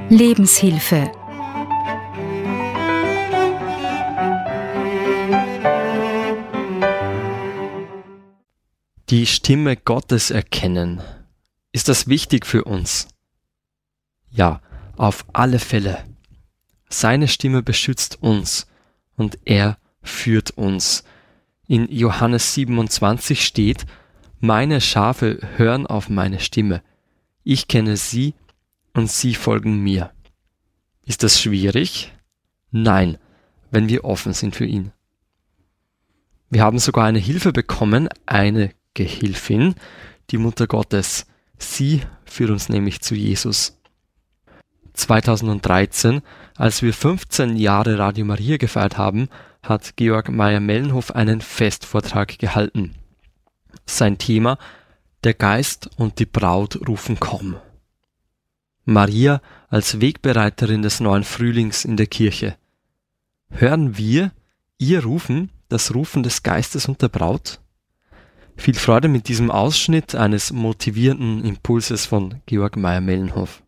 Lebenshilfe. Die Stimme Gottes erkennen. Ist das wichtig für uns? Ja, auf alle Fälle. Seine Stimme beschützt uns und er führt uns. In Johannes 27 steht: Meine Schafe hören auf meine Stimme. Ich kenne sie und sie folgen mir. Ist das schwierig? Nein, wenn wir offen sind für ihn. Wir haben sogar eine Hilfe bekommen, eine Gehilfin, die Mutter Gottes. Sie führt uns nämlich zu Jesus. 2013, als wir 15 Jahre Radio Maria gefeiert haben, hat Georg Meyer-Mellenhof einen Festvortrag gehalten. Sein Thema: Der Geist und die Braut rufen komm. Maria als Wegbereiterin des neuen Frühlings in der Kirche. Hören wir ihr Rufen, das Rufen des Geistes und der Braut? Viel Freude mit diesem Ausschnitt eines motivierenden Impulses von Georg Meyer-Mellenhof.